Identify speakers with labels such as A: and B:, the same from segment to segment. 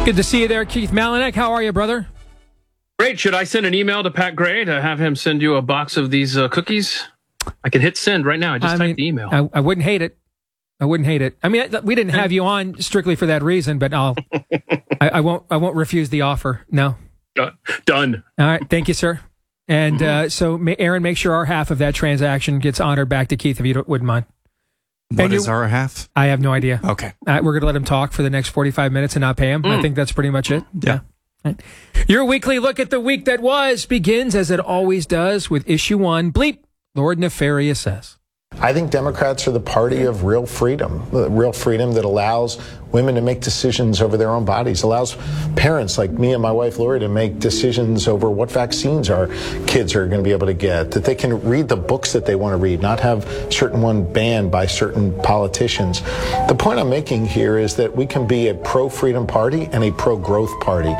A: Good to see you there, Keith Malinek. How are you, brother?
B: Great. Should I send an email to Pat Gray to have him send you a box of these cookies? I can hit send right now. I just typed the email.
A: I wouldn't hate it. I wouldn't hate it. I mean, we didn't have you on strictly for that reason, but I won't refuse the offer. No.
B: Done.
A: All right. Thank you, sir. And so, Aaron, make sure our half of that transaction gets honored back to Keith, if you wouldn't mind.
C: What is our half?
A: I have no idea.
C: Okay.
A: We're going to let him talk for the next 45 minutes and not pay him. I think that's pretty much it.
C: Yeah.
A: Right. Your weekly look at the week that was begins, as it always does, with issue 1. Bleep, Lord Nefarious says.
D: I think Democrats are the party of real freedom that allows women to make decisions over their own bodies, allows parents like me and my wife Lori to make decisions over what vaccines our kids are going to be able to get, that they can read the books that they want to read, not have certain one banned by certain politicians. The point I'm making here is that we can be a pro-freedom party and a pro-growth party.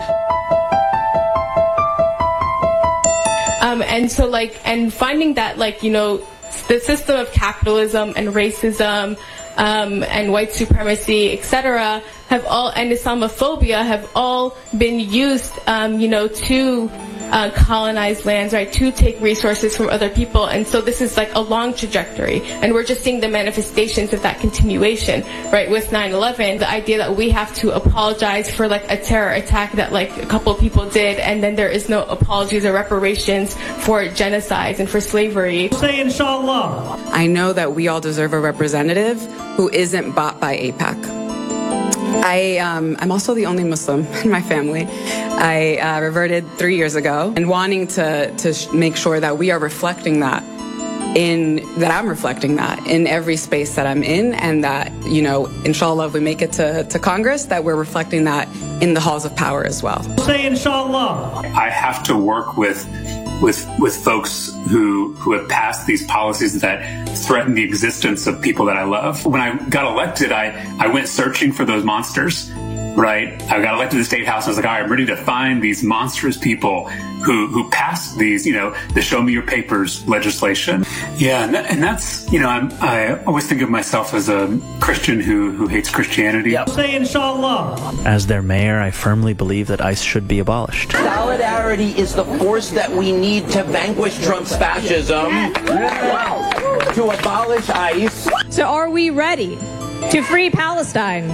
E: And finding that, the system of capitalism and racism and white supremacy, etc., and Islamophobia have all been used, to colonize lands, right, to take resources from other people. And so this is like a long trajectory, and we're just seeing the manifestations of that continuation, right, with 9/11, the idea that we have to apologize for a terror attack that a couple of people did, and then there is no apologies or reparations for genocides and for slavery.
F: Say inshallah.
G: I know that we all deserve a representative who isn't bought by AIPAC. I'm also the only Muslim in my family. I reverted 3 years ago, and wanting to make sure that we are reflecting that, I'm reflecting that in every space that I'm in, and that, inshallah, if we make it to Congress, that we're reflecting that in the halls of power as well.
F: Say inshallah.
H: I have to work with folks who have passed these policies that threaten the existence of people that I love. When I got elected, I went searching for those monsters, right? I got elected to the State House, and I was like, all right, I'm ready to find these monstrous people who passed these, the Show Me Your Papers legislation. Yeah, and that's, I always think of myself as a Christian who hates Christianity.
F: Yep. Say inshallah.
I: As their mayor, I firmly believe that ICE should be abolished.
J: Solidarity is the force that we need to vanquish Trump's fascism, to abolish ICE.
K: So are we ready to free Palestine?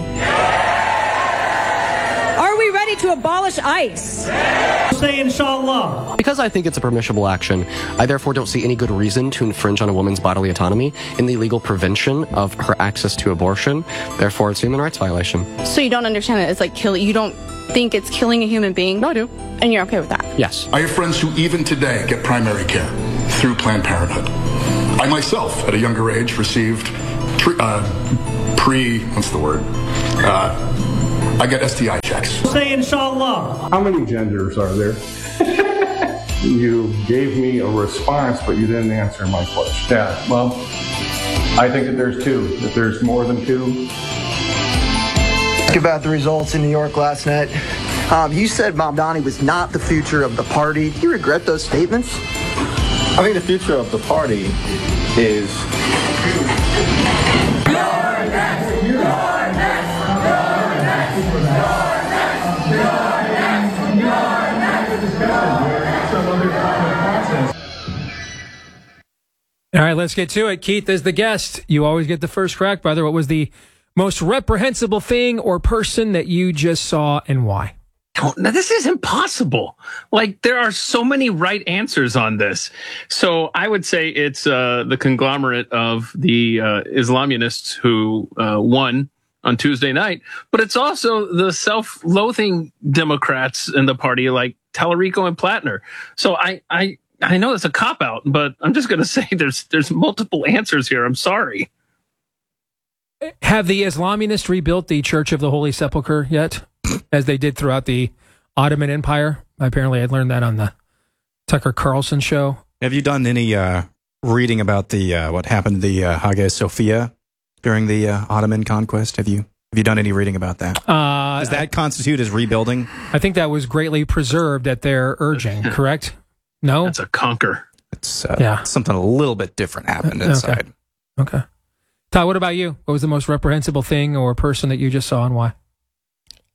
K: Are we ready to abolish ICE?
F: Say inshallah.
L: Because I think it's a permissible action, I therefore don't see any good reason to infringe on a woman's bodily autonomy in the legal prevention of her access to abortion. Therefore, it's a human rights violation.
E: So you don't understand it? It's like killing. You don't think it's killing a human being?
L: No, I do.
E: And you're okay with that?
L: Yes.
M: I have friends who even today get primary care through Planned Parenthood. I myself, at a younger age, received I get STI checks.
F: Say inshallah.
N: How many genders are there? You gave me a response, but you didn't answer my question. Yeah, well, I think that there's two. If there's more than two.
O: Ask about the results in New York last night. You said Mamdani was not the future of the party. Do you regret those statements?
N: I think the future of the party is...
A: All right, let's get to it. Keith is the guest. You always get the first crack, brother. What was the most reprehensible thing or person that you just saw, and why?
B: Now, this is impossible. There are so many right answers on this. So I would say it's the conglomerate of the Islamists who won on Tuesday night, but it's also the self-loathing Democrats in the party like Tallarico and Plattner. So I know it's a cop-out, but I'm just going to say there's multiple answers here. I'm sorry.
A: Have the Islamists rebuilt the Church of the Holy Sepulchre yet, as they did throughout the Ottoman Empire? Apparently, I learned that on the Tucker Carlson show.
C: Have you done any reading about the what happened to the Hagia Sophia during the Ottoman conquest? Have you done any reading about that? Does that constitute as rebuilding?
A: I think that was greatly preserved at their urging, correct? No?
B: That's a conquer.
C: It's something a little bit different happened inside.
A: Okay. Todd, what about you? What was the most reprehensible thing or person that you just saw, and why?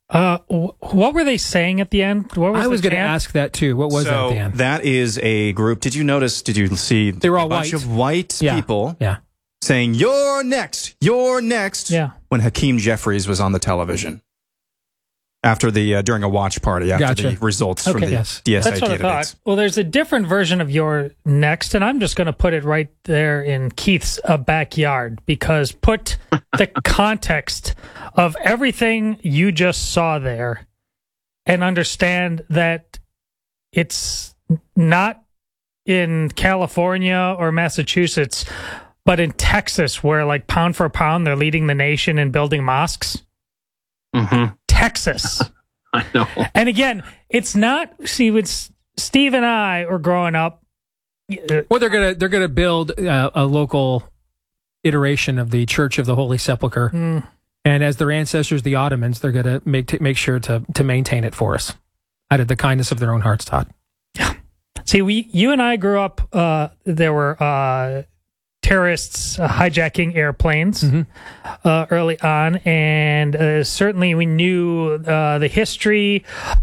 P: What were they saying at the end? What was
A: I was going to ask that too. What was that at the end?
C: That is a group. Did you see
A: they were all
C: a bunch of white people saying, "You're next, you're next," when Hakeem Jeffries was on the television after during a watch party after the results from the DSA
P: That's what I thought. Well, there's a different version of "You're next," and I'm just going to put it right there in Keith's backyard, because put the context of everything you just saw there and understand that it's not in California or Massachusetts, but in Texas, where like pound for pound, they're leading the nation in building mosques.
B: Mm-hmm.
P: Texas.
B: I know.
P: And again, it's not, when Steve and I were growing up.
A: Well, they're gonna build a local iteration of the Church of the Holy Sepulchre. And as their ancestors, the Ottomans, they're going to make sure to maintain it for us out of the kindness of their own hearts, Todd.
P: Yeah. See, you and I grew up, there were terrorists hijacking airplanes early on, and certainly we knew the history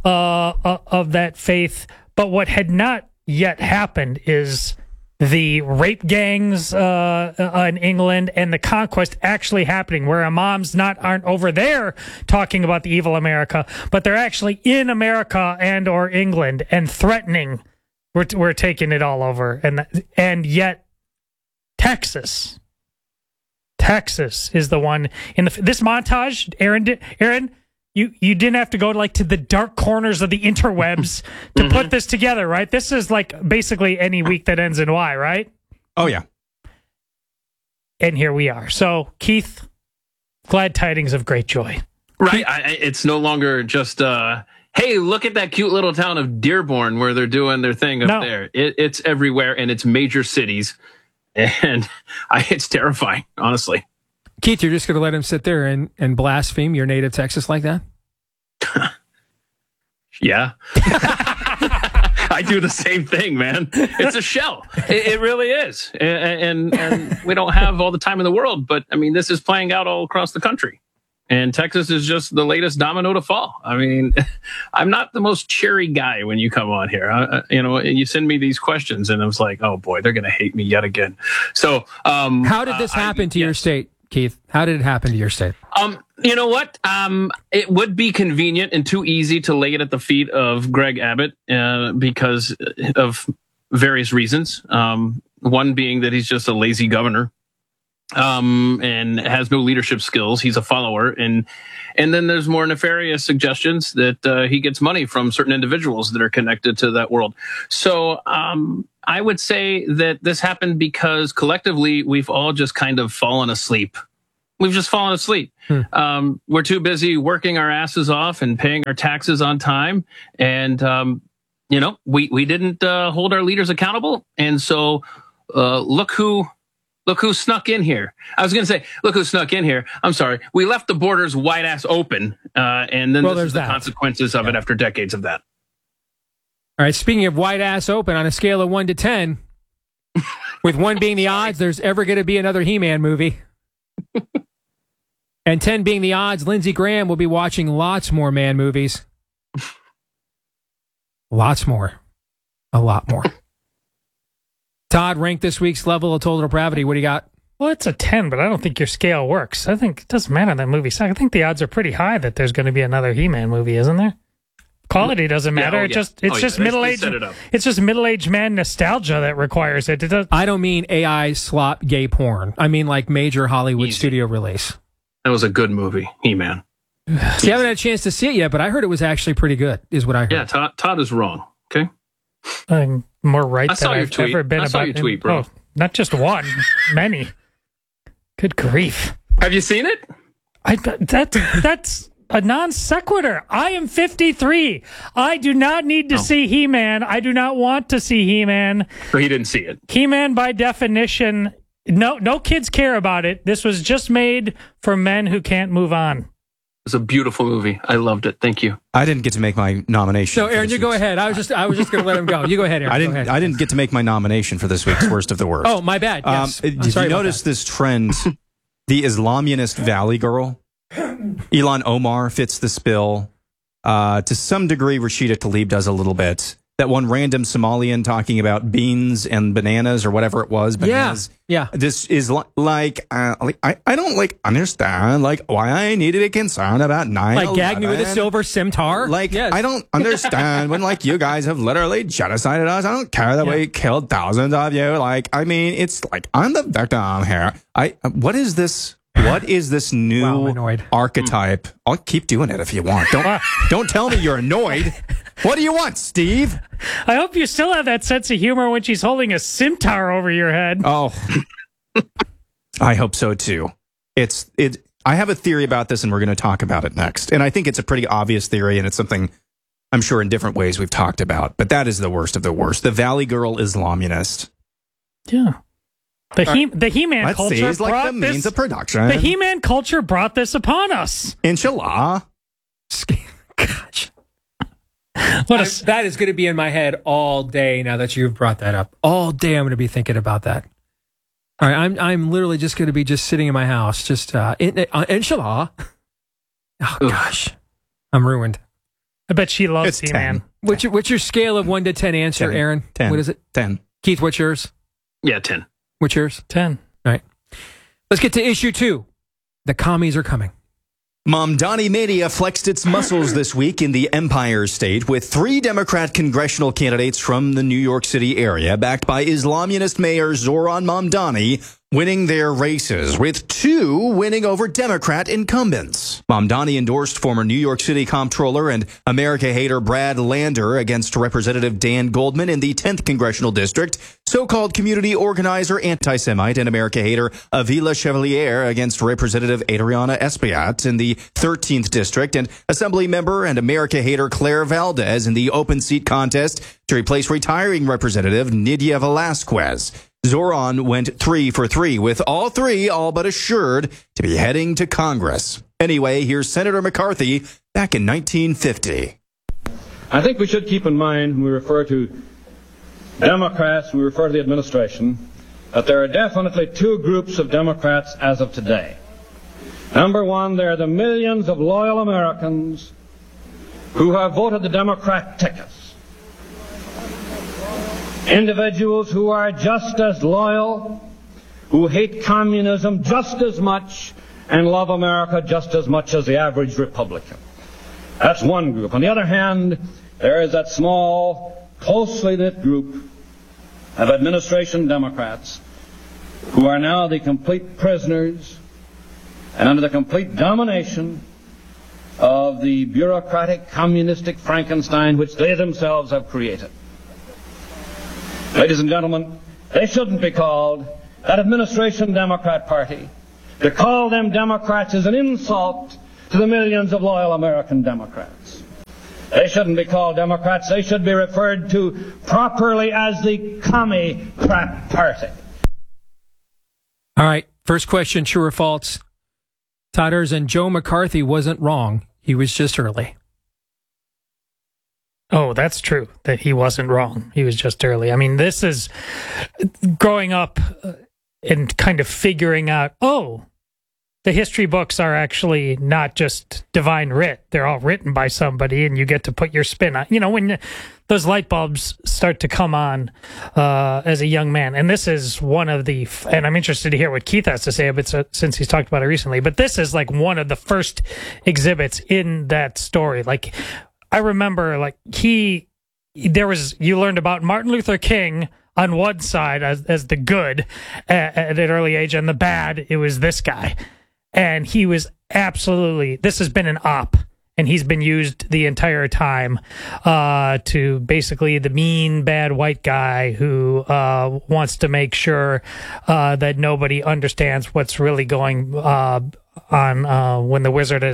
P: of that faith. But what had not yet happened is the rape gangs in England and the conquest actually happening, where imams aren't over there talking about the evil America, but they're actually in America and or England and threatening we're taking it all over. And yet Texas is the one in this montage. Aaron, you didn't have to go to the dark corners of the interwebs to put this together, right? This is like basically any week that ends in Y, right?
C: Oh, yeah.
P: And here we are. So, Keith, glad tidings of great joy.
B: Right. It's no longer just, hey, look at that cute little town of Dearborn where they're doing their thing up there. It's everywhere, and it's major cities. And it's terrifying, honestly.
A: Keith, you're just going to let him sit there and blaspheme your native Texas like that?
B: Yeah. I do the same thing, man. It's a shell. It really is. And we don't have all the time in the world, but I mean, this is playing out all across the country. And Texas is just the latest domino to fall. I mean, I'm not the most cheery guy when you come on here. And you send me these questions, and I was like, oh boy, they're going to hate me yet again. So,
A: how did this happen to your state, Keith? How did it happen to your state?
B: You know what? It would be convenient and too easy to lay it at the feet of Greg Abbott because of various reasons. One being that he's just a lazy governor. And has no leadership skills. He's a follower. And then there's more nefarious suggestions that he gets money from certain individuals that are connected to that world. So I would say that this happened because collectively we've all just kind of fallen asleep. We've just fallen asleep. We're too busy working our asses off and paying our taxes on time. And, we didn't hold our leaders accountable. And so look who snuck in here. I was going to say, look who snuck in here. I'm sorry. We left the borders wide ass open. And then this is the consequences of it after decades of that.
A: All right. Speaking of wide ass open, on a scale of 1 to 10, with 1 being the odds there's ever going to be another He-Man movie, and 10 being the odds Lindsey Graham will be watching lots more Man movies. Lots more. A lot more. Todd, rank this week's level of total depravity. What do you got?
P: Well, it's a 10, but I don't think your scale works. I think it doesn't matter that movie. I think the odds are pretty high that there's going to be another He-Man movie, isn't there? Quality doesn't matter. It's just middle-aged. It's just middle-aged man nostalgia that requires it.
A: I don't mean AI slop gay porn. I mean like major Hollywood studio release.
B: That was a good movie, He-Man.
A: See, I haven't had a chance to see it yet, but I heard it was actually pretty good, is what I heard.
B: Yeah, Todd is wrong. Okay.
P: I'm more right than I've ever been about.
B: I saw your tweet, bro.
P: Oh, not just one, many. Good grief.
B: Have you seen it?
P: That's a non sequitur. I am 53. I do not need to see He-Man. I do not want to see He-Man.
B: So he didn't see it.
P: He-Man, by definition, no kids care about it. This was just made for men who can't move on.
B: It was a beautiful movie. I loved it. Thank you.
C: I didn't get to make my nomination.
A: So, Aaron, you go ahead. I was just going to let him go. You go ahead, Aaron.
C: I didn't get to make my nomination for this week's Worst of the Worst.
A: Oh, my bad. Yes.
C: Did you notice this trend? The Islamunist Valley Girl. Ilhan Omar fits this bill. To some degree, Rashida Tlaib does a little bit. That one random Somalian talking about beans and bananas or whatever it was. Bananas.
A: Yeah.
C: This is like I don't understand why I need to be concerned about 9/11.
A: Gag me with a silver scimitar.
C: Yes. I don't understand when you guys have literally genocided us. I don't care that we killed thousands of you. It's I'm the victim here. What is this? What is this new archetype? I'll keep doing it if you want. Don't tell me you're annoyed. What do you want, Steve?
P: I hope you still have that sense of humor when she's holding a scimitar over your head.
C: Oh, I hope so too. I have a theory about this, and we're going to talk about it next. And I think it's a pretty obvious theory, and it's something I'm sure in different ways we've talked about. But that is the worst of the worst. The Valley Girl Islamunist.
P: Yeah. The He-Man culture brought
C: the means of production.
P: The He-Man culture brought this upon us.
C: Inshallah.
A: Gosh. That is going to be in my head all day now that you've brought that up. All day I'm going to be thinking about that. All right, I'm literally just going to be just sitting in my house, just inshallah. Oh gosh, I'm ruined.
P: I bet she loves He-Man.
A: What's your scale of 1 to 10 answer,
C: 10.
A: Aaron?
C: 10.
A: What is it?
C: 10.
A: Keith, what's yours?
B: Yeah, 10.
A: What's yours?
P: 10.
A: All right. Let's get to issue 2. The commies are coming.
C: Mamdani Mania flexed its muscles this week in the Empire State with 3 Democrat congressional candidates from the New York City area, backed by Islamunist Mayor Zoran Mamdani, winning their races, with 2 winning over Democrat incumbents. Mamdani endorsed former New York City Comptroller and America hater Brad Lander against Representative Dan Goldman in the 10th Congressional District, so-called community organizer, anti-Semite, and America hater Avila Chevalier against Representative Adriana Espaillat in the 13th District, and Assembly member and America hater Claire Valdez in the open seat contest to replace retiring Representative Nydia Velazquez. Zoran went 3 for 3, with all 3 all but assured to be heading to Congress. Anyway, here's Senator McCarthy back in 1950.
Q: I think we should keep in mind when we refer to Democrats, when we refer to the administration, that there are definitely 2 groups of Democrats as of today. Number one, there are the millions of loyal Americans who have voted the Democrat tickets. Individuals who are just as loyal, who hate communism just as much, and love America just as much as the average Republican. That's one group. On the other hand, there is that small, closely knit group of administration Democrats who are now the complete prisoners and under the complete domination of the bureaucratic, communistic Frankenstein which they themselves have created. Ladies and gentlemen, they shouldn't be called that administration Democrat Party. To call them Democrats is an insult to the millions of loyal American Democrats. They shouldn't be called Democrats. They should be referred to properly as the Commie Crap Party.
A: All right, first question, true or false? Todd Erzin, Joe McCarthy wasn't wrong. He was just early.
P: Oh, that's true, that he wasn't wrong. He was just early. I mean, this is growing up and kind of figuring out, the history books are actually not just divine writ. They're all written by somebody, and you get to put your spin on. You know, when those light bulbs start to come on as a young man. And this is one of the, and I'm interested to hear what Keith has to say about it since he's talked about it recently, but this is like one of the first exhibits in that story. Like, I remember, you learned about Martin Luther King on one side as the good at an early age, and the bad, it was this guy. And he was absolutely, this has been an op, and he's been used the entire time to basically the mean, bad white guy who wants to make sure that nobody understands what's really going on when the Wizard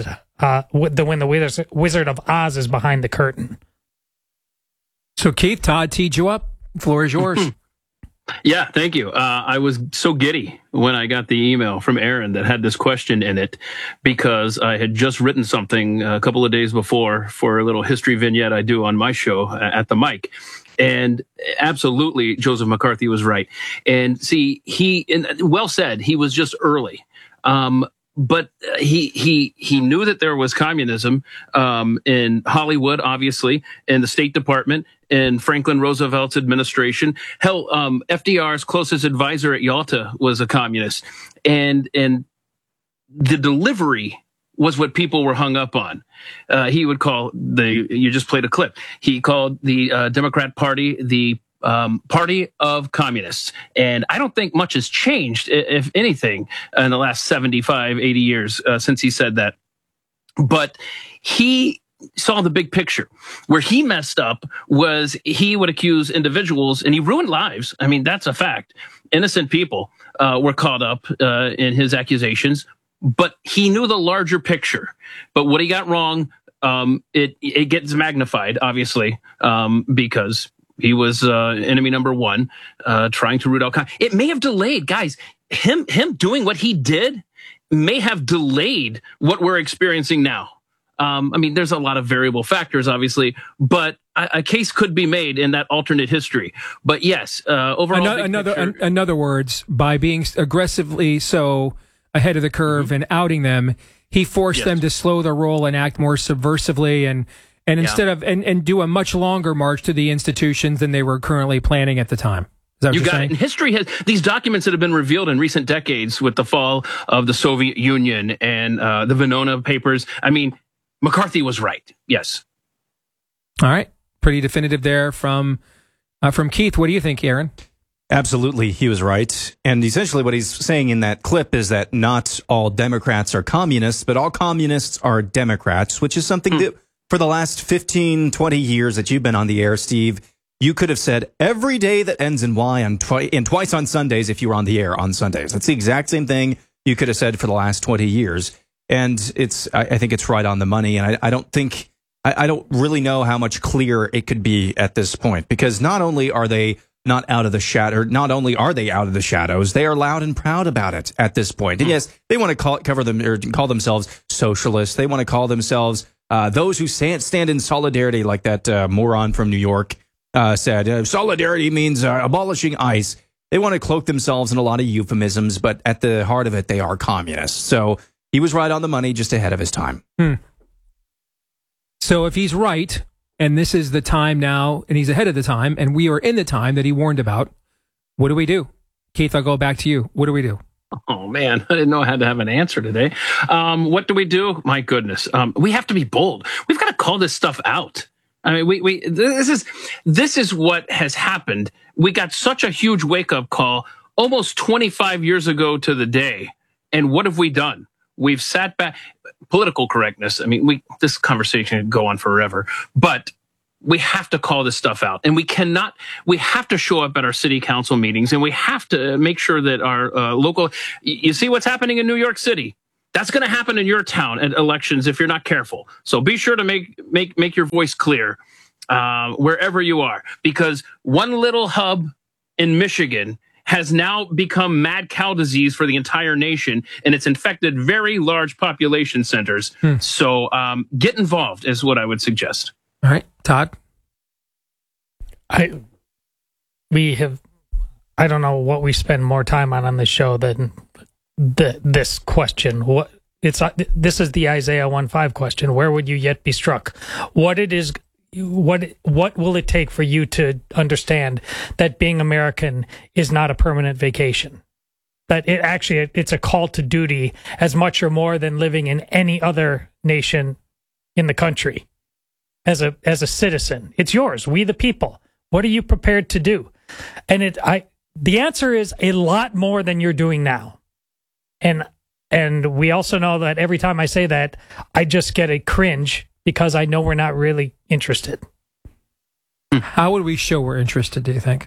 P: of Oz is behind the curtain.
A: So, Keith, Todd teed you up. The floor is yours.
B: Yeah, thank you. I was so giddy when I got the email from Aaron that had this question in it, because I had just written something a couple of days before for a little history vignette I do on my show at the mic. And absolutely, Joseph McCarthy was right. And see, well said, he was just early. but he knew that there was communism in Hollywood, obviously, in the State Department, in Franklin Roosevelt's administration. Hell, FDR's closest advisor at Yalta was a communist, and the delivery was what people were hung up on. He would call you just played a clip. He called the Democrat Party the party of communists. And I don't think much has changed, if anything, in the last 75, 80 years since he said that. But he saw the big picture. Where he messed up was he would accuse individuals, and he ruined lives. I mean, that's a fact. Innocent people were caught up in his accusations, but he knew the larger picture. But what he got wrong, it gets magnified, obviously, because he was enemy number one, trying to root out. It may have delayed, guys. Him doing what he did may have delayed what we're experiencing now. I mean, there's a lot of variable factors, obviously, but a case could be made in that alternate history. But yes, overall,
A: in other words, by being aggressively so ahead of the curve and outing them, he forced them to slow their roll and act more subversively and instead of and do a much longer march to the institutions than they were currently planning at the time. Is that what
B: you
A: you're
B: got
A: saying?
B: it. And history has these documents that have been revealed in recent decades with the fall of the Soviet Union and the Venona Papers. I mean, McCarthy was right. Yes.
A: All right. Pretty definitive there from Keith. What do you think, Aaron?
C: Absolutely, he was right. And essentially what he's saying in that clip is that not all Democrats are communists, but all communists are Democrats, which is something that for the last 15, 20 years that you've been on the air, Steve, you could have said every day that ends in Y and twice on Sundays if you were on the air on Sundays. That's the exact same thing you could have said for the last 20 years. And I think it's right on the money. And I don't really know how much clearer it could be at this point, because not only are they not out of the shadow, not only are they out of the shadows, they are loud and proud about it at this point. And yes, they want to call themselves socialists. They want to call themselves those who stand in solidarity, like that moron from New York said. Solidarity means abolishing ICE. They want to cloak themselves in a lot of euphemisms, but at the heart of it, they are communists. So he was right on the money, just ahead of his time.
A: So if he's right, and this is the time now, and he's ahead of the time, and we are in the time that he warned about, what do we do? Keith, I'll go back to you. What do we do?
B: Oh, man, I didn't know I had to have an answer today. What do we do? My goodness. We have to be bold. We've got to call this stuff out. I mean, this is what has happened. We got such a huge wake-up call almost 25 years ago to the day. And what have we done? We've sat back. Political correctness. I mean, this conversation could go on forever, but we have to call this stuff out, and we have to show up at our city council meetings, and we have to make sure that our local, you see what's happening in New York City. That's going to happen in your town at elections if you're not careful. So be sure to make your voice clear wherever you are, because one little hub in Michigan has now become mad cow disease for the entire nation, and it's infected very large population centers. So get involved is what I would suggest.
A: All right, Todd?
P: I don't know what we spend more time on this show than this question. This is the Isaiah 1:5 question. Where would you yet be struck? What will it take for you to understand that being American is not a permanent vacation? That it's a call to duty as much or more than living in any other nation in the country. As a citizen, it's yours. We the people. What are you prepared to do? And the answer is a lot more than you're doing now. And we also know that every time I say that, I just get a cringe, because I know we're not really interested.
A: How would we show we're interested, do you think?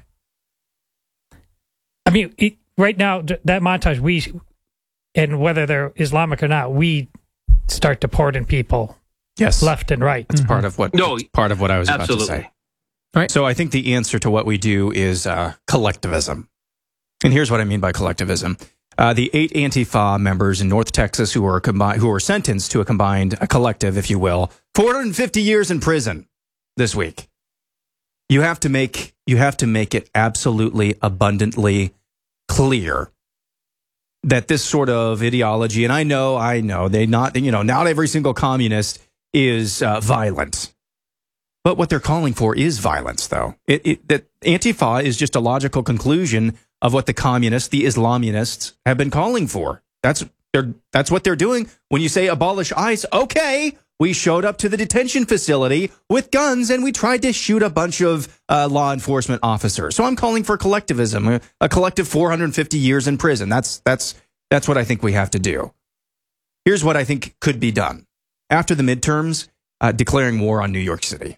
P: I mean, right now, that montage, and whether they're Islamic or not, we start deporting people left and right.
C: That's part of what I was about to say.
A: Right.
C: So I think the answer to what we do is collectivism. And here's what I mean by collectivism. The 8 Antifa members in North Texas who were sentenced to a collective, if you will, 450 years in prison this week. You have to make it absolutely abundantly clear that this sort of ideology, and I know, not every single communist is violent. But what they're calling for is violence, though. That Antifa is just a logical conclusion of what the communists, the Islamists, have been calling for. That's what they're doing. When you say abolish ICE, okay, we showed up to the detention facility with guns and we tried to shoot a bunch of law enforcement officers. So I'm calling for collectivism, a collective 450 years in prison. That's what I think we have to do. Here's what I think could be done. After the midterms, declaring war on New York City.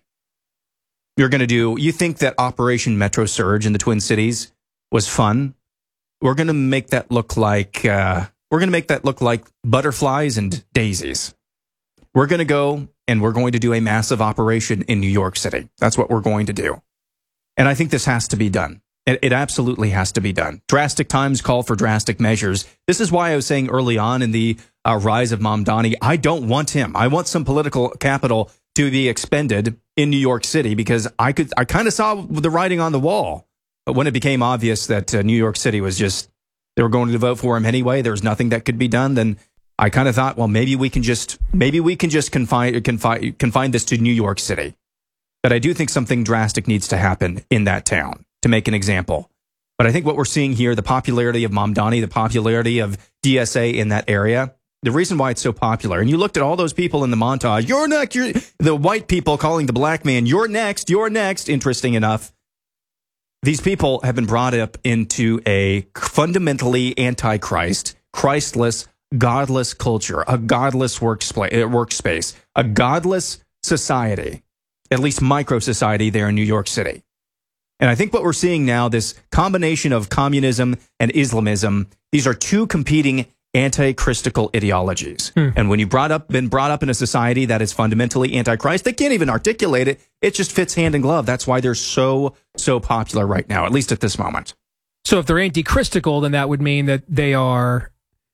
C: You think that Operation Metro Surge in the Twin Cities was fun? We're going to make that look like butterflies and daisies. We're going to go and we're going to do a massive operation in New York City. That's what we're going to do. And I think this has to be done. It absolutely has to be done. Drastic times call for drastic measures. This is why I was saying early on in the rise of Mamdani, I don't want him. I want some political capital to be expended in New York City because I kind of saw the writing on the wall. But when it became obvious that New York City was they were going to vote for him anyway, there was nothing that could be done, then I kind of thought, well, maybe we can just confine this to New York City. But I do think something drastic needs to happen in that town, to make an example. But I think what we're seeing here, the popularity of Mamdani, the popularity of DSA in that area, the reason why it's so popular, and you looked at all those people in the montage, you're next, the white people calling the black man, you're next, interesting enough. These people have been brought up into a fundamentally anti-Christ, Christless, godless culture, a godless workspace, a godless society, at least micro-society there in New York City. And I think what we're seeing now, this combination of communism and Islamism, these are two competing anti-Christical ideologies. And when you've been brought up in a society that is fundamentally anti-Christ, they can't even articulate it. It just fits hand in glove. That's why they're so popular right now, at least at this moment.
A: So if they're anti-Christical, then that would mean that they are,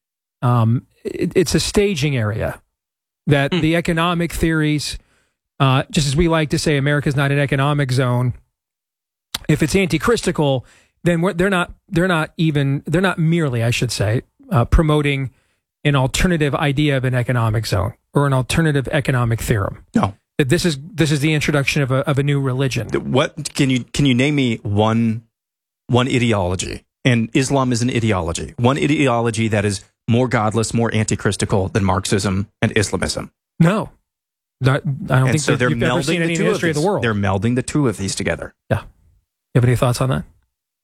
A: it's a staging area, that the economic theories, just as we like to say, America's not an economic zone. If it's anti-Christical, then they're not merely, I should say, promoting an alternative idea of an economic zone or an alternative economic theorem.
C: No,
A: that this is the introduction of a new religion.
C: What can you name me one ideology? And Islam is an ideology. One ideology that is more godless, more anti-Christical than Marxism and Islamism.
A: No, I don't think so. You've ever seen any in the history of the world.
C: They're melding the two of these together.
A: Yeah. You have any thoughts on that?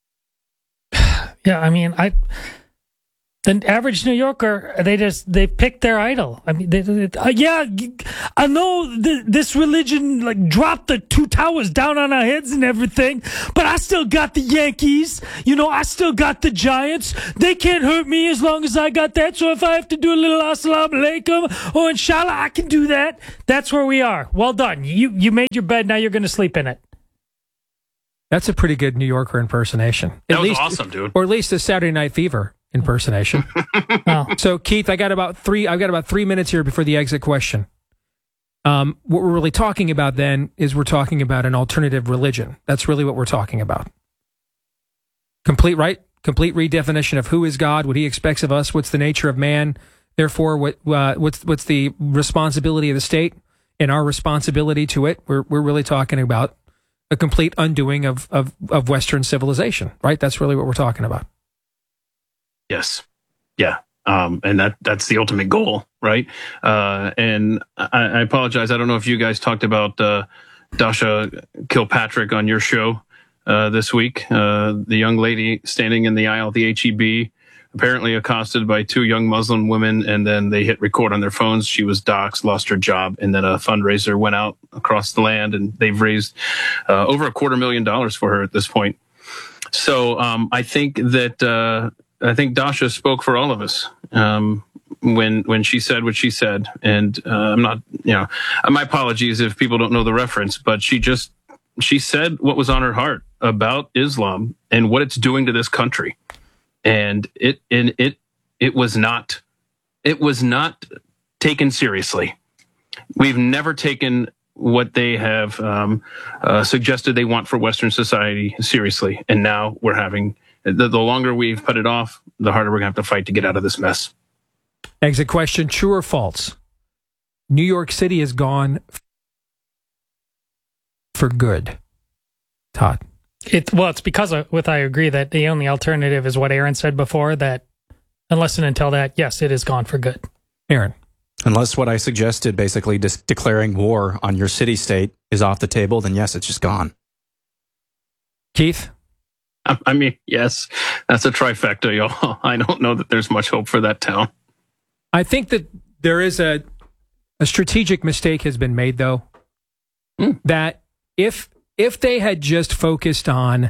P: Yeah, I mean, the average New Yorker, they pick their idol. I mean, I know this religion dropped the two towers down on our heads and everything, but I still got the Yankees. I still got the Giants. They can't hurt me as long as I got that. So if I have to do a little assalamu alaikum or inshallah, I can do that. That's where we are. Well done. You made your bed. Now you're going to sleep in it.
A: That's a pretty good New Yorker impersonation.
B: That was awesome, dude.
A: Or at least a Saturday Night Fever impersonation. So, Keith, I've got about 3 minutes here before the exit question. What we're really talking about then is we're talking about an alternative religion. That's really what we're talking about. Complete redefinition of who is God, what he expects of us, what's the nature of man, therefore what's the responsibility of the state and our responsibility to it. We're really talking about a complete undoing of Western civilization, right? That's really what we're talking about.
B: Yes. Yeah. And that's the ultimate goal, right? And I apologize. I don't know if you guys talked about Dasha Kilpatrick on your show this week. The young lady standing in the aisle of the HEB, apparently accosted by 2 young Muslim women, and then they hit record on their phones. She was doxxed, lost her job, and then a fundraiser went out across the land, and they've raised over $250,000 for her at this point. So I think that Dasha spoke for all of us when she said what she said, and I'm not, my apologies if people don't know the reference, but she said what was on her heart about Islam and what it's doing to this country. And it was not taken seriously. We've never taken what they have suggested they want for Western society seriously, and now we're having the longer we've put it off, the harder we're going to have to fight to get out of this mess.
A: Exit question, true or false? New York City is gone for good. Todd?
P: It's because I agree that the only alternative is what Aaron said before, that unless and until that, yes, it is gone for good.
A: Aaron?
C: Unless what I suggested, basically declaring war on your city-state, is off the table, then yes, it's just gone.
A: Keith?
B: I mean, yes, that's a trifecta, y'all. I don't know that there's much hope for that town.
A: I think that there is a strategic mistake has been made, though, that if they had just focused on,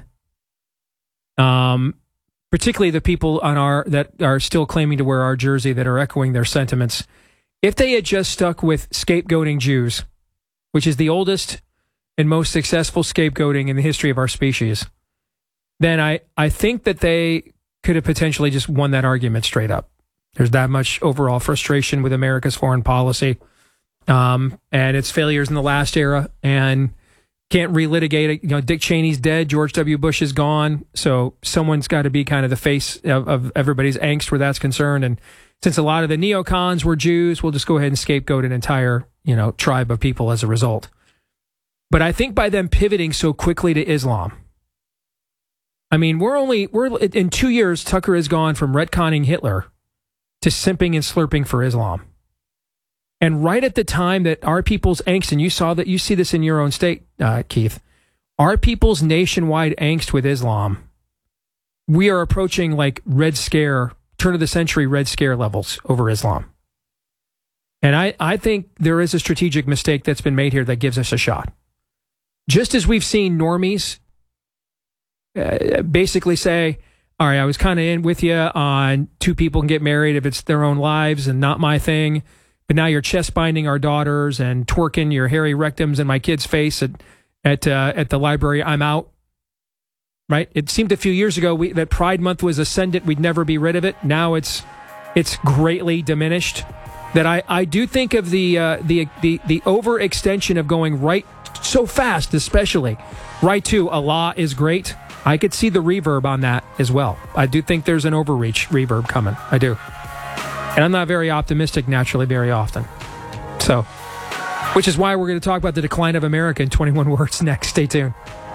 A: particularly the people that are still claiming to wear our jersey that are echoing their sentiments, if they had just stuck with scapegoating Jews, which is the oldest and most successful scapegoating in the history of our species, then I think that they could have potentially just won that argument straight up. There's that much overall frustration with America's foreign policy and its failures in the last era, and can't relitigate it. You know, Dick Cheney's dead, George W. Bush is gone, so someone's got to be kind of the face of everybody's angst where that's concerned. And since a lot of the neocons were Jews, we'll just go ahead and scapegoat an entire, tribe of people as a result. But I think by them pivoting so quickly to Islam, I mean, we're in 2 years, Tucker has gone from retconning Hitler to simping and slurping for Islam. And right at the time that our people's angst, and you see this in your own state, Keith, our people's nationwide angst with Islam, we are approaching like Red Scare, turn of the century Red Scare levels over Islam. And I think there is a strategic mistake that's been made here that gives us a shot. Just as we've seen normies basically say, all right, I was kind of in with you on two people can get married if it's their own lives and not my thing, but now you're chest binding our daughters and twerking your hairy rectums in my kid's face at the library. I'm out. Right? It seemed a few years ago that Pride Month was ascendant. We'd never be rid of it. Now it's greatly diminished. That I do think of the overextension of going right so fast, especially right to Allah is great. I could see the reverb on that as well. I do think there's an overreach reverb coming. I do. And I'm not very optimistic naturally very often. So, which is why we're going to talk about the decline of America in 21 words next. Stay tuned.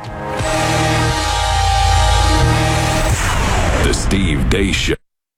R: The Steve Deace Show.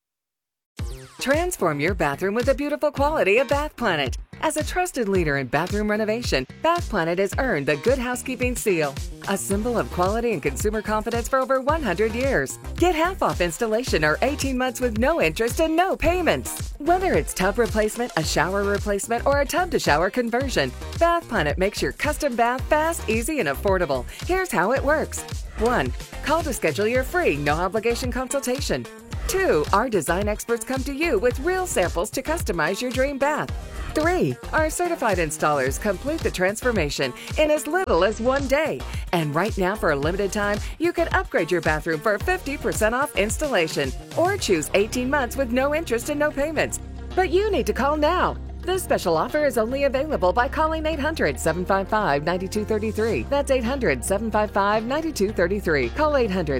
S: Transform your bathroom with the beautiful quality of Bath Planet. As a trusted leader in bathroom renovation, Bath Planet has earned the Good Housekeeping Seal, a symbol of quality and consumer confidence for over 100 years. Get half off installation or 18 months with no interest and no payments. Whether it's tub replacement, a shower replacement, or a tub-to-shower conversion, Bath Planet makes your custom bath fast, easy, and affordable. Here's how it works. 1. Call to schedule your free, no-obligation consultation. 2. Our design experts come to you with real samples to customize your dream bath. 3. Our certified installers complete the transformation in as little as 1 day. And right now, for a limited time, you can upgrade your bathroom for 50% off installation or choose 18 months with no interest and no payments. But you need to call now. This special offer is only available by calling 800-755-9233. That's 800-755-9233. Call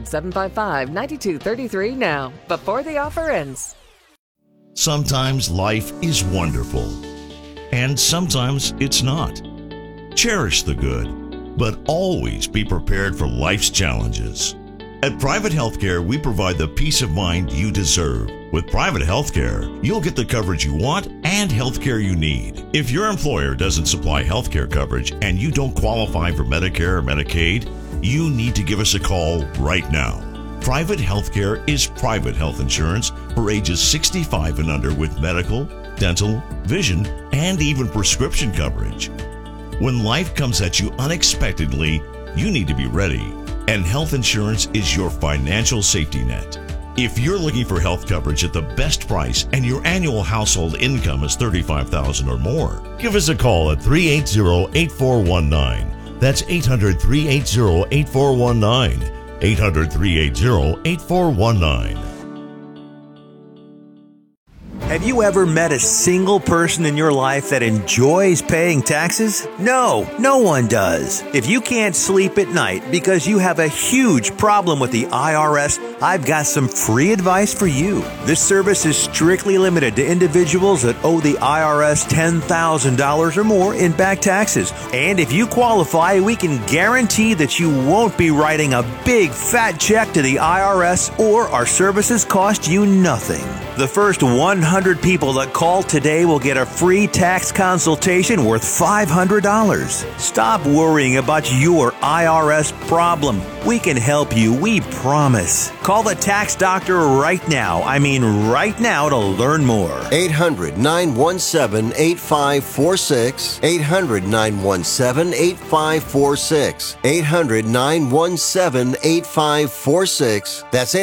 S: 800-755-9233 now, before the offer ends.
T: Sometimes life is wonderful, and sometimes it's not. Cherish the good, but always be prepared for life's challenges. At Private Healthcare, we provide the peace of mind you deserve. With Private Healthcare, you'll get the coverage you want and healthcare you need. If your employer doesn't supply healthcare coverage and you don't qualify for Medicare or Medicaid, you need to give us a call right now. Private Healthcare is private health insurance for ages 65 and under with medical, dental, vision, and even prescription coverage. When life comes at you unexpectedly, you need to be ready. And health insurance is your financial safety net. If you're looking for health coverage at the best price and your annual household income is $35,000 or more, give us a call at 380-8419. That's 800-380-8419. 800-380-8419.
R: Have you ever met a single person in your life that enjoys paying taxes? No, no one does. If you can't sleep at night because you have a huge problem with the IRS, I've got some free advice for you. This service is strictly limited to individuals that owe the IRS $10,000 or more in back taxes. And if you qualify, we can guarantee that you won't be writing a big fat check to the IRS, or our services cost you nothing. The first 100 people that call today will get a free tax consultation worth $500. Stop worrying about your IRS problem. We can help you, we promise. Call the tax doctor right now. I mean right now to learn more.
U: 800-917-8546. 800-917-8546. 800-917-8546. That's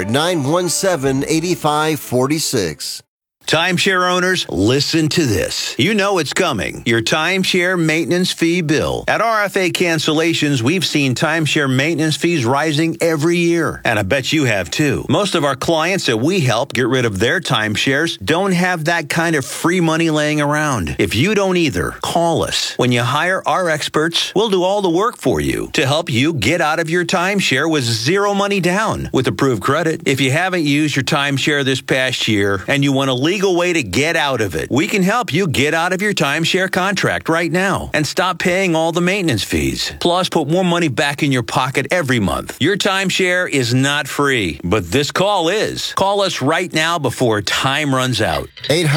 U: 800-917-8546.
R: Timeshare owners, listen to this. You know it's coming. Your timeshare maintenance fee bill. At RFA Cancellations, we've seen timeshare maintenance fees rising every year. And I bet you have too. Most of our clients that we help get rid of their timeshares don't have that kind of free money laying around. If you don't either, call us. When you hire our experts, we'll do all the work for you to help you get out of your timeshare with zero money down with approved credit. If you haven't used your timeshare this past year and you want to legal way to get out of it, we can help you get out of your timeshare contract right now and stop paying all the maintenance fees. Plus, put more money back in your pocket every month. Your timeshare is not free, but this call is. Call us right now before time runs out.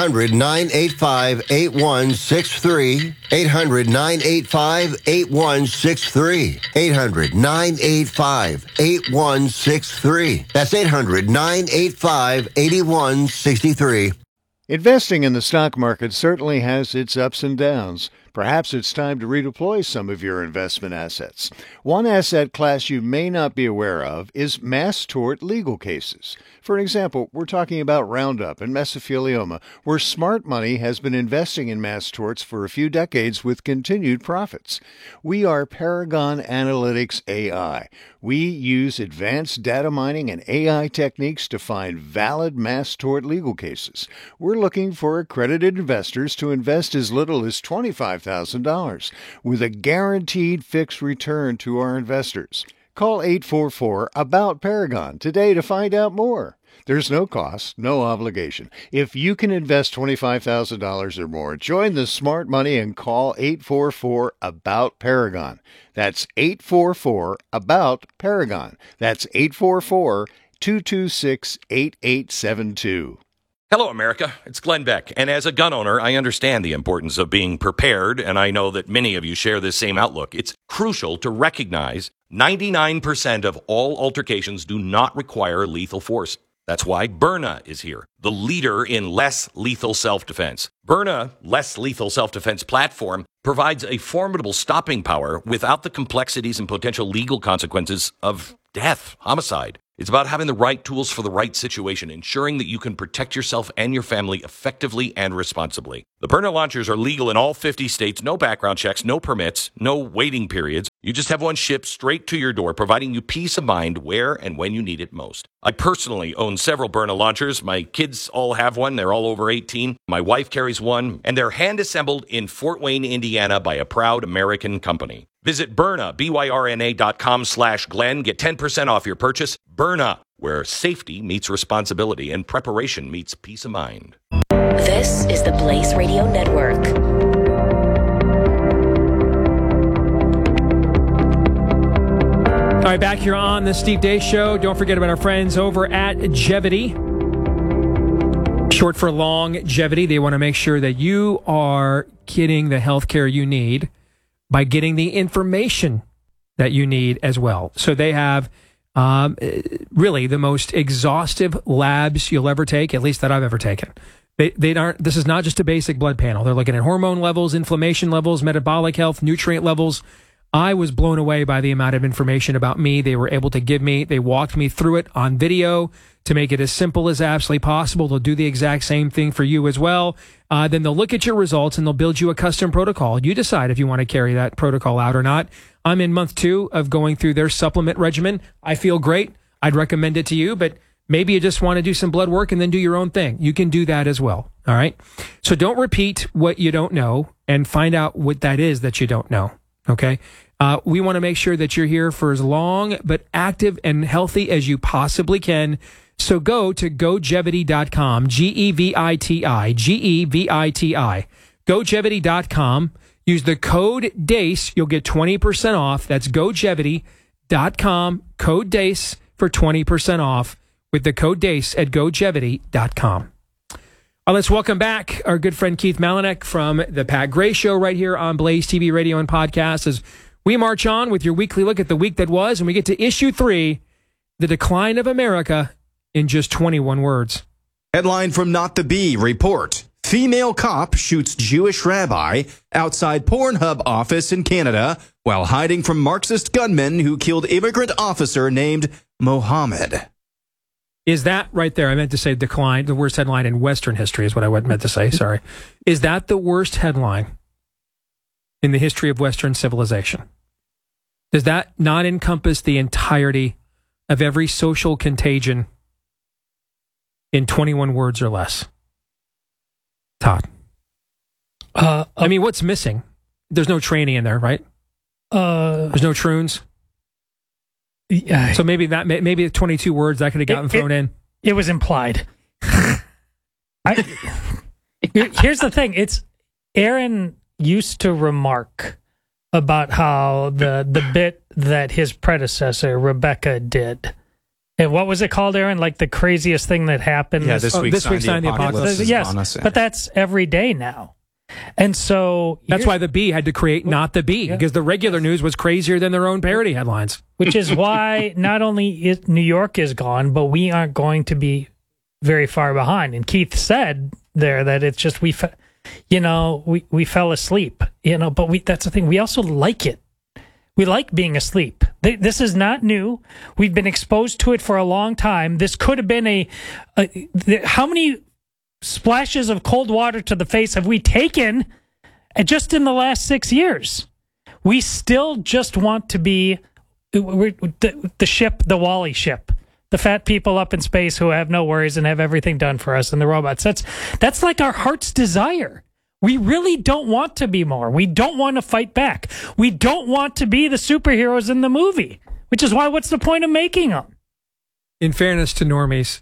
U: 800-985-8163. 800-985-8163. 800-985-8163. That's 800-985-8163.
V: Investing in the stock market certainly has its ups and downs. Perhaps it's time to redeploy some of your investment assets. One asset class you may not be aware of is mass tort legal cases. For example, we're talking about Roundup and mesothelioma, where smart money has been investing in mass torts for a few decades with continued profits. We are Paragon Analytics AI. We use advanced data mining and AI techniques to find valid mass tort legal cases. We're looking for accredited investors to invest as little as $25,000 with a guaranteed fixed return to our investors. Call 844-ABOUT-PARAGON today to find out more. There's no cost, no obligation. If you can invest $25,000 or more, join the smart money and call 844-ABOUT-PARAGON. That's 844-ABOUT-PARAGON. That's 844-226-8872.
W: Hello, America. It's Glenn Beck. And as a gun owner, I understand the importance of being prepared, and I know that many of you share this same outlook. It's crucial to recognize 99% of all altercations do not require lethal force. That's why Byrna is here, the leader in less lethal self-defense. Byrna Less Lethal Self-Defense platform provides a formidable stopping power without the complexities and potential legal consequences of death, homicide. It's about having the right tools for the right situation, ensuring that you can protect yourself and your family effectively and responsibly. The Byrna launchers are legal in all 50 states, no background checks, no permits, no waiting periods. You just have one shipped straight to your door, providing you peace of mind where and when you need it most. I personally own several Byrna launchers. My kids all have one. They're all over 18. My wife carries one, and they're hand-assembled in Fort Wayne, Indiana by a proud American company. Visit Byrna, BYRNA.com/Glenn. Get 10% off your purchase. Byrna, where safety meets responsibility and preparation meets peace of mind.
X: This is the Blaze Radio Network.
A: All right, back here on the Steve Deace Show. Don't forget about our friends over at Gevity. Short for longevity. They want to make sure that you are getting the health care you need by getting the information that you need as well. So they have really the most exhaustive labs you'll ever take, at least that I've ever taken. They aren't. This is not just a basic blood panel. They're looking at hormone levels, inflammation levels, metabolic health, nutrient levels. I was blown away by the amount of information about me they were able to give me. They walked me through it on video to make it as simple as absolutely possible. They'll do the exact same thing for you as well. Then they'll look at your results and they'll build you a custom protocol. You decide if you want to carry that protocol out or not. I'm in month 2 of going through their supplement regimen. I feel great. I'd recommend it to you, but Maybe you just want to do some blood work and then do your own thing. You can do that as well. All right. So don't repeat what you don't know and find out what that is that you don't know. Okay. We want to make sure that you're here for as long but active and healthy as you possibly can. So go to GoGevity.com, GEVITI. GoGevity.com. Use the code DACE. You'll get 20% off. That's GoGevity.com, code DACE for 20% off with the code DACE at GoGevity.com. Let's welcome back our good friend Keith Malinek from the Pat Gray Show right here on Blaze TV, radio, and podcast as we march on with your weekly look at the week that was, and we get to issue 3, the decline of America in just 21 words.
C: Headline from Not the Bee, report. Female cop shoots Jewish rabbi outside Pornhub office in Canada while hiding from Marxist gunmen who killed immigrant officer named Mohammed.
A: Is that right there? I meant to say decline. The worst headline in Western history is what I meant to say. Sorry. Is that the worst headline in the history of Western civilization? Does that not encompass the entirety of every social contagion in 21 words or less? Todd. I mean, what's missing? There's no training in there, right? There's no troons. Yeah. So maybe 22 words that could have gotten thrown in.
P: It was implied. Here's the thing. Aaron used to remark about how the bit that his predecessor, Rebecca, did. And what was it called, Aaron? Like the craziest thing that happened?
C: Yeah, this week's Sign the Apocalypse.
P: Yes, but that's every day now. And so...
A: That's why the Bee had to create Not the Bee, because the regular news was crazier than their own parody headlines.
P: Which is why not only New York is gone, but we aren't going to be very far behind. And Keith said there that it's just we fell asleep. But that's the thing. We also like it. We like being asleep. This is not new. We've been exposed to it for a long time. This could have been how many splashes of cold water to the face have we taken just in the last 6 years? We still just want to be the ship, the Wall-E ship, the fat people up in space who have no worries and have everything done for us, and the robots. That's like our heart's desire. We really don't want to be more. We don't want to fight back. We don't want to be the superheroes in the movie, which is why what's the point of making them?
A: In fairness to normies,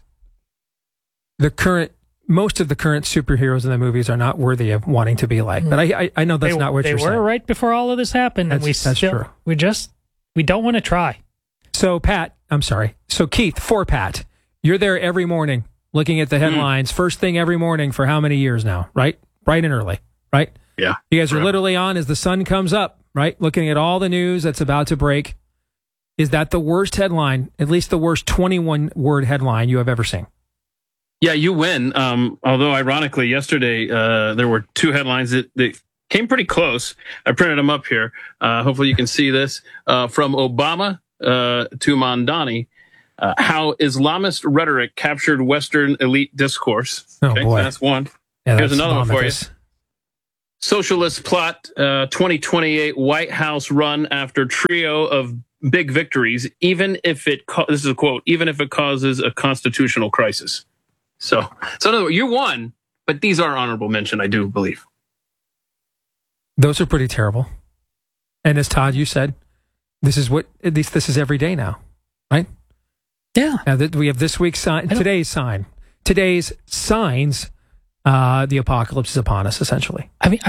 A: most of the current superheroes in the movies are not worthy of wanting to be like. But I know that's not what you're saying.
P: They were right before all of this happened, and that's true. We don't want to try.
A: So Keith, for Pat, you're there every morning looking at the headlines, first thing every morning for how many years now, right? Bright and early, right?
B: Yeah.
A: You guys are literally on as the sun comes up, right? Looking at all the news that's about to break. Is that the worst headline, at least the worst 21-word headline you have ever seen?
B: Yeah, you win. Although, ironically, yesterday there were 2 headlines that came pretty close. I printed them up here. Hopefully you can see this. From Obama to Mamdani, how Islamist rhetoric captured Western elite discourse.
A: Okay,
B: so that's one.
A: Yeah,
B: here's another one for you. Socialist plot, 2028 White House run after trio of big victories, even if this is a quote, even if it causes a constitutional crisis. So in other words, you won, but these are honorable mention, I do believe.
A: Those are pretty terrible. And as Todd, you said, this is every day now, right?
P: Yeah.
A: Now that we have this week's sign, today's signs, the apocalypse is upon us, essentially.
P: I mean,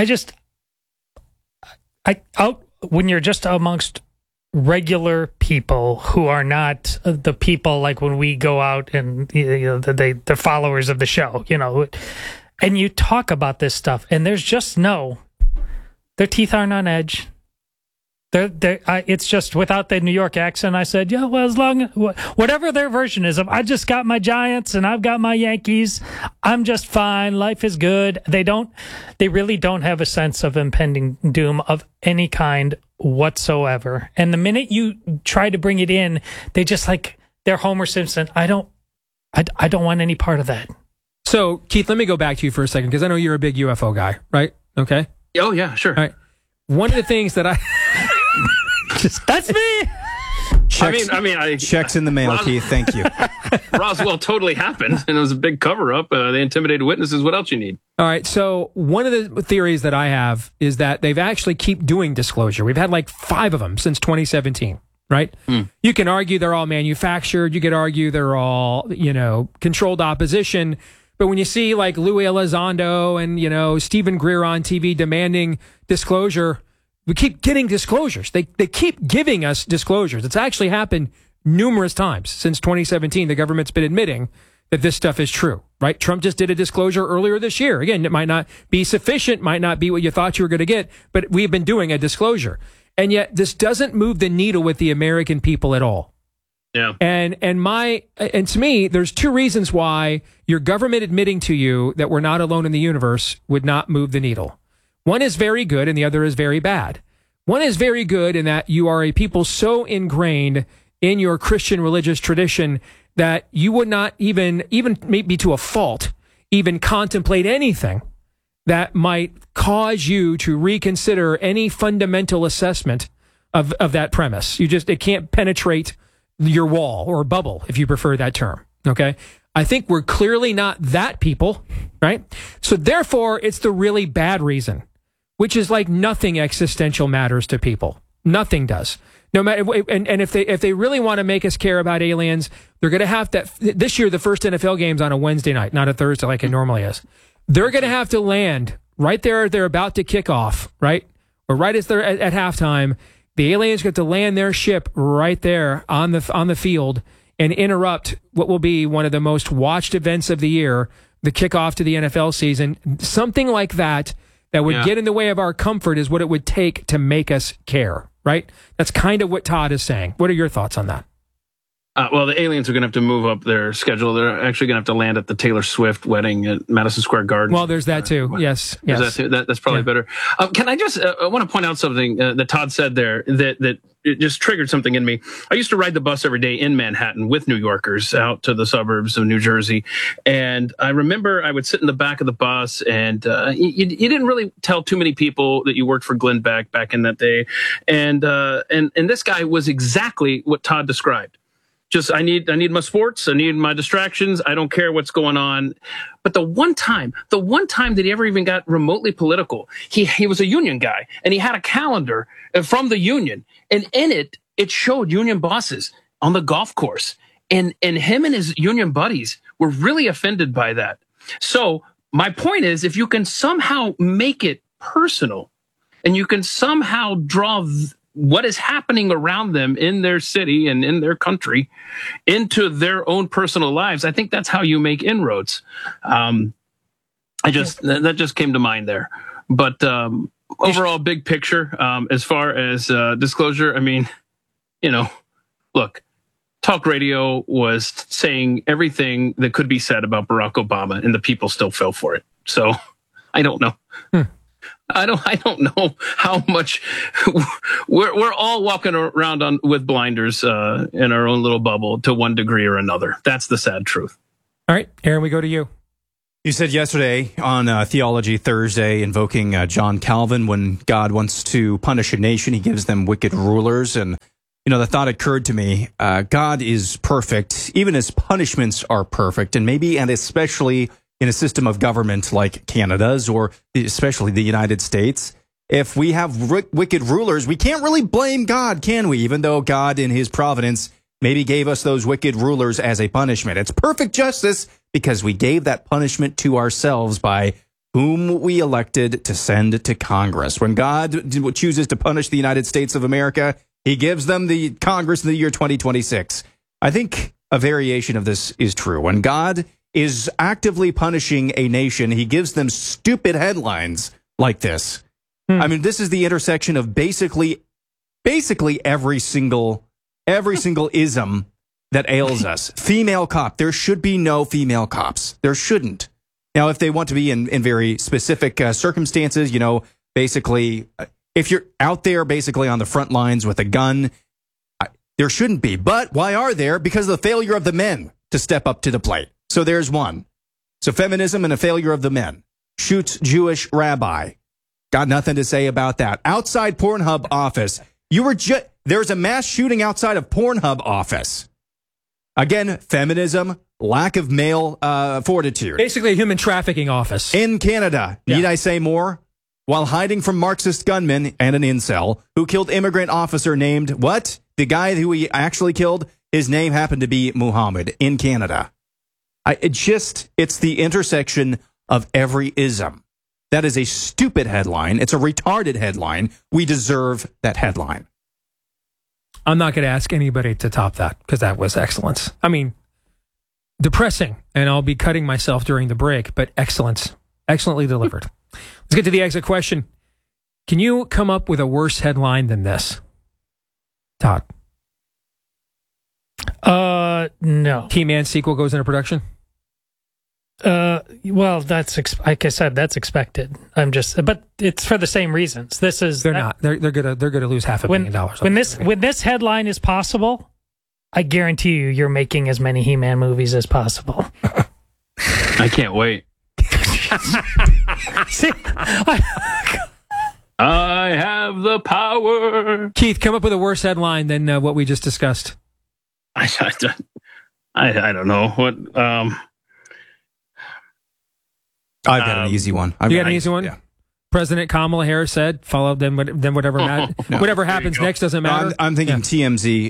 P: when you're just amongst regular people who are not the people like when we go out and the followers of the show, and you talk about this stuff, and there's just their teeth aren't on edge. It's just without the New York accent. I said, yeah, well, as long whatever their version is of, I just got my Giants and I've got my Yankees. I'm just fine. Life is good. They really don't have a sense of impending doom of any kind whatsoever. And the minute you try to bring it in, they just they're Homer Simpson. I don't want any part of that.
A: So, Keith, let me go back to you for a second because I know you're a big UFO guy, right? Okay.
B: Oh yeah, sure.
A: All right. One of the things that
P: that's me.
C: Checks in the mail, Keith. Thank you.
B: Roswell totally happened, and it was a big cover-up. They intimidated witnesses. What else you need?
A: All right, so one of the theories that I have is that they've actually keep doing disclosure. We've had like 5 of them since 2017, right? You can argue they're all manufactured. You could argue they're all, controlled opposition. But when you see like Louis Elizondo and, Stephen Greer on TV demanding disclosure, we keep getting disclosures. They keep giving us disclosures. It's actually happened numerous times since 2017. The government's been admitting that this stuff is true, right? Trump just did a disclosure earlier this year. Again, it might not be sufficient, might not be what you thought you were going to get, but we've been doing a disclosure. And yet this doesn't move the needle with the American people at all.
B: Yeah.
A: And to me, there's 2 reasons why your government admitting to you that we're not alone in the universe would not move the needle. One is very good and the other is very bad. One is very good in that you are a people so ingrained in your Christian religious tradition that you would not even maybe to a fault, even contemplate anything that might cause you to reconsider any fundamental assessment of that premise. It can't penetrate your wall or bubble, if you prefer that term. Okay. I think we're clearly not that people, right? So therefore, it's the really bad reason, which is like nothing existential matters to people. Nothing does. No matter, and if they really want to make us care about aliens, they're going to have to. This year, the first NFL game's on a Wednesday night, not a Thursday like it normally is. They're going to have to land right there. They're about to kick off, right, or right as they're at halftime. The aliens get to land their ship right there on the field and interrupt what will be one of the most watched events of the year, the kickoff to the NFL season. Something like that would get in the way of our comfort is what it would take to make us care, right? That's kind of what Todd is saying. What are your thoughts on that?
B: Well, the aliens are going to have to move up their schedule. They're actually going to have to land at the Taylor Swift wedding at Madison Square Garden.
A: Well, there's that too. Yes.
B: That's probably better. Can I just I want to point out something that Todd said there that it just triggered something in me. I used to ride the bus every day in Manhattan with New Yorkers out to the suburbs of New Jersey. And I remember I would sit in the back of the bus and you didn't really tell too many people that you worked for Glenn Beck back in that day. And this guy was exactly what Todd described. Just, I need my sports. I need my distractions. I don't care what's going on. But the one time that he ever even got remotely political, he was a union guy and he had a calendar from the union. And in it showed union bosses on the golf course. And him and his union buddies were really offended by that. So my point is, if you can somehow make it personal and you can somehow draw what is happening around them in their city and in their country into their own personal lives, I think that's how you make inroads. That just came to mind there. But overall, big picture, as far as disclosure, I mean, look, talk radio was saying everything that could be said about Barack Obama, and the people still fell for it. So I don't know. I don't know how much we're all walking around with blinders in our own little bubble to one degree or another. That's the sad truth.
A: All right, Aaron, we go to you.
C: You said yesterday on Theology Thursday, invoking John Calvin, when God wants to punish a nation, he gives them wicked rulers. And, the thought occurred to me, God is perfect, even his punishments are perfect, and maybe and especially in a system of government like Canada's or especially the United States. If we have wicked rulers, we can't really blame God, can we? Even though God in his providence maybe gave us those wicked rulers as a punishment. It's perfect justice because we gave that punishment to ourselves by whom we elected to send to Congress. When God chooses to punish the United States of America, he gives them the Congress in the year 2026. I think a variation of this is true. When God is actively punishing a nation, he gives them stupid headlines like this. I mean, this is the intersection of basically every single ism that ails us. Female cop. There should be no female cops. There shouldn't. Now, if they want to be in very specific circumstances, basically, if you're out there basically on the front lines with a gun, there shouldn't be. But why are there? Because of the failure of the men to step up to the plate. So there's one. So feminism and a failure of the men. Shoots Jewish rabbi. Got nothing to say about that. Outside Pornhub office. There's a mass shooting outside of Pornhub office. Again, feminism, lack of male fortitude.
A: Basically a human trafficking office.
C: In Canada. Need I say more? While hiding from Marxist gunmen and an incel who killed immigrant officer named, what? The guy who he actually killed, his name happened to be Muhammad in Canada. It's the intersection of every ism. That is a stupid headline. It's a retarded headline. We deserve that headline.
A: I'm not going to ask anybody to top that because that was excellence. I mean, depressing, and I'll be cutting myself during the break, but excellence. Excellently delivered. Let's get to the exit question. Can you come up with a worse headline than this? Todd?
P: No.
A: He-Man sequel goes into production?
P: Well, that's like I said, that's expected. But it's for the same reasons. They're
A: not. They're gonna lose $500 million.
P: When this headline is possible, I guarantee you're making as many He-Man movies as possible.
B: I can't wait.
P: See,
B: I have the power.
A: Keith, come up with a worse headline than what we just discussed.
B: I don't know what.
C: I've got an easy one.
A: You got an easy one? Yeah. President Kamala Harris said, follow them, then whatever whatever happens next doesn't matter.
C: I'm thinking TMZ.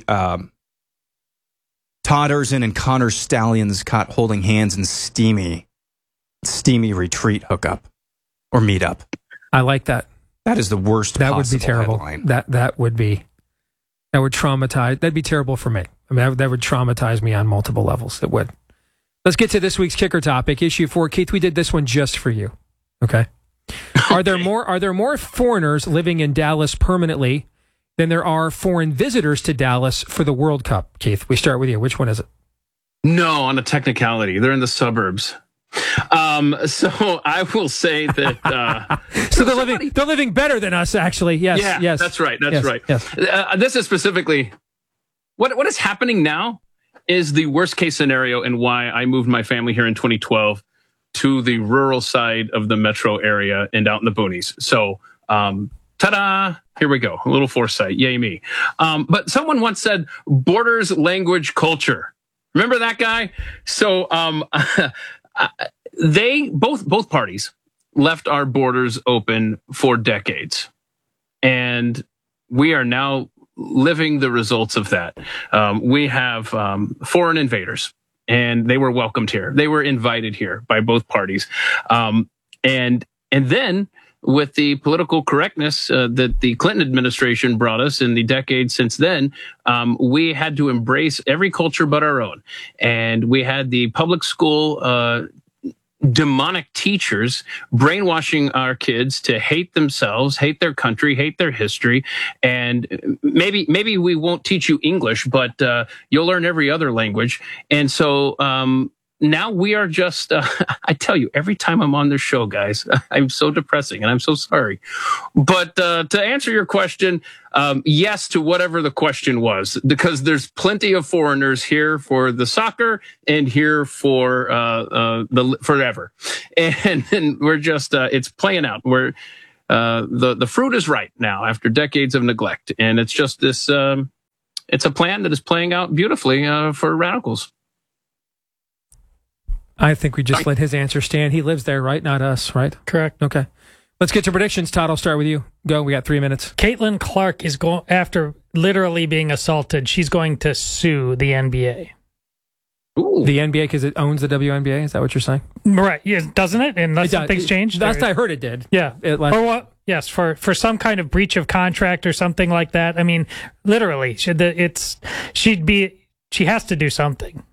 C: Todd Erzin and Connor Stallions caught holding hands in steamy retreat hookup or meetup.
A: I like that.
C: That is the worst.
A: That would be terrible.
C: Headline.
A: That would traumatize. That'd be terrible for me. I mean, that would traumatize me on multiple levels. It would. Let's get to this week's kicker topic, issue 4. Keith, we did this one just for you. Okay. Are there more foreigners living in Dallas permanently than there are foreign visitors to Dallas for the World Cup? Keith, we start with you. Which one is it?
B: No, on a technicality, they're in the suburbs. So I will say that.
A: So they're living better than us, actually. Yes.
B: Yeah,
A: yes.
B: That's right. That's right.
A: Yes.
B: This is specifically what is happening now. Is the worst case scenario and why I moved my family here in 2012 to the rural side of the metro area and out in the boonies. So, ta-da, here we go. A little foresight. Yay me. But someone once said borders, language, culture. Remember that guy? So, both parties left our borders open for decades. And we are now living the results of that. We have foreign invaders, and they were welcomed here. They were invited here by both parties. And then with the political correctness that the Clinton administration brought us in the decades since then, we had to embrace every culture but our own. And we had the public school demonic teachers brainwashing our kids to hate themselves, hate their country, hate their history. And maybe we won't teach you English, but you'll learn every other language. And so now we are just, I tell you, every time I'm on this show, guys, I'm so depressing and I'm so sorry. But to answer your question, yes to whatever the question was, because there's plenty of foreigners here for the soccer and here for the forever. And we're just, it's playing out. We're, the fruit is ripe now after decades of neglect. And it's just this, it's a plan that is playing out beautifully for radicals.
A: I think we just let his answer stand. He lives there, right? Not us, right?
P: Correct.
A: Okay. Let's get to predictions. Todd, I'll start with you. Go. We got 3 minutes.
P: Caitlin Clark is going, after literally being assaulted, she's going to sue the NBA.
A: Ooh. The NBA because it owns the WNBA? Is that what you're saying?
P: Right. Yeah, doesn't it? Unless things changed?
A: Last I heard it did.
P: Yeah. Or what? Yes, for some kind of breach of contract or something like that. I mean, literally, she has to do something.